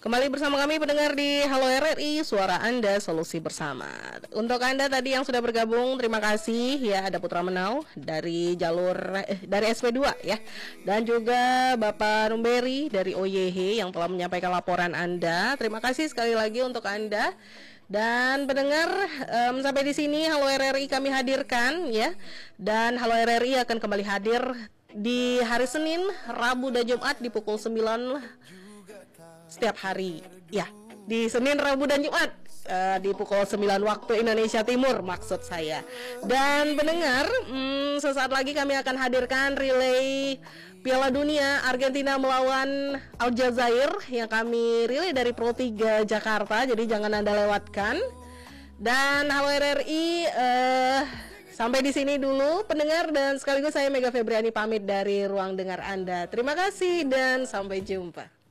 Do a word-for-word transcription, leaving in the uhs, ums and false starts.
Kembali bersama kami pendengar di Halo R R I, suara Anda, solusi bersama. Untuk Anda tadi yang sudah bergabung, terima kasih ya. Ada Putra Menau dari jalur eh, dari S P dua ya. Dan juga Bapak Rumberi dari O Y H yang telah menyampaikan laporan Anda. Terima kasih sekali lagi untuk Anda. Dan pendengar, um, sampai di sini Halo R R I kami hadirkan ya. Dan Halo R R I akan kembali hadir di hari Senin, Rabu dan Jumat di pukul sembilan setiap hari ya, di Senin, Rabu dan Jumat uh, di pukul sembilan waktu Indonesia Timur maksud saya. Dan pendengar, hmm, sesaat lagi kami akan hadirkan relay Piala Dunia Argentina melawan Aljazair yang kami relay dari Pro tiga Jakarta, jadi jangan Anda lewatkan. Dan Halo R R I uh, sampai di sini dulu pendengar, dan sekaligus saya Mega Febriani pamit dari ruang dengar Anda. Terima kasih dan sampai jumpa.